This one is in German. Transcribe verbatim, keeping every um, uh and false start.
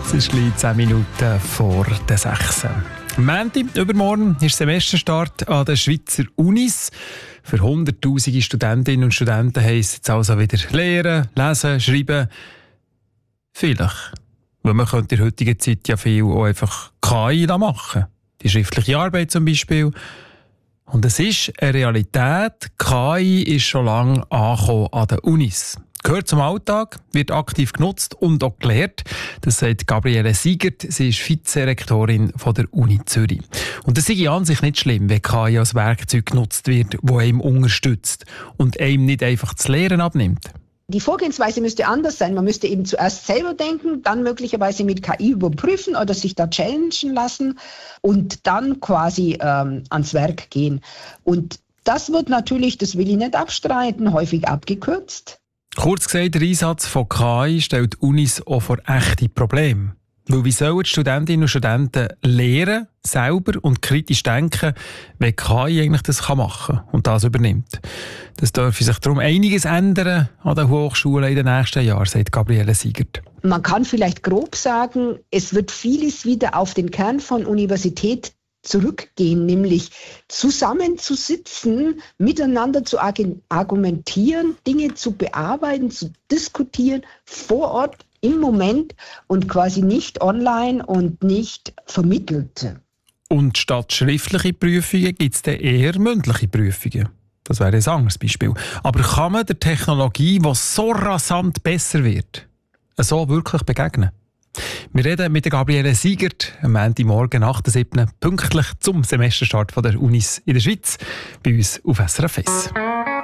Es ist gleich zehn Minuten vor der sechs. Montag, übermorgen, ist Semesterstart an den Schweizer Unis. Für hunderttausende Studentinnen und Studenten heisst es jetzt also wieder lernen, lesen, schreiben. Vielleicht. Weil man könnte in der heutigen Zeit ja viel auch einfach K I machen. Die schriftliche Arbeit zum Beispiel. Und es ist eine Realität. K I ist schon lange angekommen an den Unis. Gehört zum Alltag, wird aktiv genutzt und auch gelehrt. Das sagt Gabriele Siegert. Sie ist Vizerektorin von der Uni Zürich. Und das sei an sich nicht schlimm, wenn K I als Werkzeug genutzt wird, das einem unterstützt und einem nicht einfach das Lehren abnimmt. Die Vorgehensweise müsste anders sein. Man müsste eben zuerst selber denken, dann möglicherweise mit K I überprüfen oder sich da challengen lassen und dann quasi ähm, ans Werk gehen. Und das wird natürlich, das will ich nicht abstreiten, häufig abgekürzt. Kurz gesagt, der Einsatz von K I stellt Unis auch vor echte Probleme. Weil wie sollen die Studentinnen und Studenten lernen, selber und kritisch denken, wenn K I eigentlich das machen kann und das übernimmt? Das dürfte sich darum einiges ändern an den Hochschulen in den nächsten Jahren, sagt Gabriele Siegert. Man kann vielleicht grob sagen, es wird vieles wieder auf den Kern von Universität zurückgehen, nämlich zusammenzusitzen, miteinander zu argumentieren, Dinge zu bearbeiten, zu diskutieren, vor Ort, im Moment und quasi nicht online und nicht vermittelt. Und statt schriftliche Prüfungen gibt es dann eher mündliche Prüfungen. Das wäre ein anderes Beispiel. Aber kann man der Technologie, die so rasant besser wird, so wirklich begegnen? Wir reden mit der Gabriele Siegert am Montagmorgen, acht siebten pünktlich zum Semesterstart der Unis in der Schweiz, bei uns auf S R F eins.